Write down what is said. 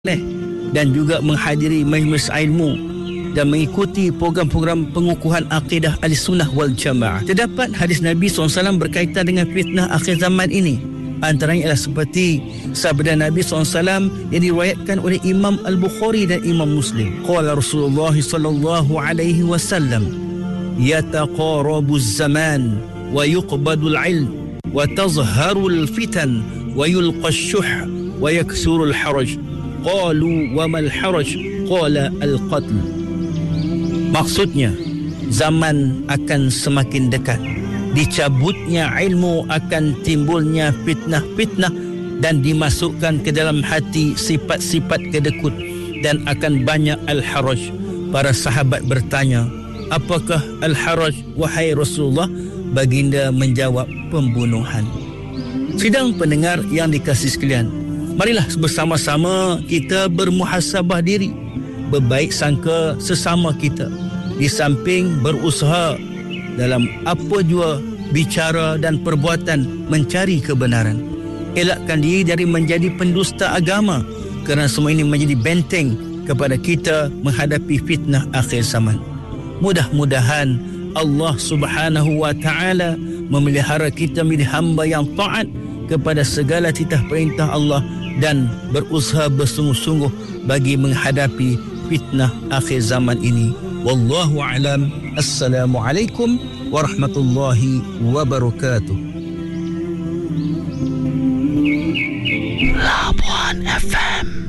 dan juga menghadiri majlis ilmu dan mengikuti program-program pengukuhan akidah Ahlussunnah wal Jamaah. Terdapat hadis Nabi SAW berkaitan dengan fitnah akhir zaman ini. Antaranya ialah seperti sabda Nabi SAW yang diriwayatkan oleh Imam Al-Bukhari dan Imam Muslim. Qala Rasulullah sallallahu alaihi wasallam, yataqarabuz zaman wa yuqbadul ilm wa tazharul fitan wa yulqash syuh wa yaksurul haraj. Qalu wa mal haraj? Qala al-qatl. Maksudnya, zaman akan semakin dekat. Dicabutnya ilmu, akan timbulnya fitnah-fitnah dan dimasukkan ke dalam hati sifat-sifat kedekut dan akan banyak al-haraj. Para sahabat bertanya, apakah al-haraj wahai Rasulullah? Baginda menjawab, pembunuhan. Sidang pendengar yang dikasihi sekalian, marilah bersama-sama kita bermuhasabah diri, berbaik sangka sesama kita, di samping berusaha dalam apa jua bicara dan perbuatan mencari kebenaran. Elakkan diri dari menjadi pendusta agama, kerana semua ini menjadi benteng kepada kita menghadapi fitnah akhir zaman. Mudah-mudahan Allah Subhanahu wa taala memelihara kita menjadi hamba yang taat kepada segala titah perintah Allah dan berusaha bersungguh-sungguh bagi menghadapi fitnah akhir zaman ini. Wallahu a'lam. Assalamualaikum warahmatullahi wabarakatuh. Labuan FM.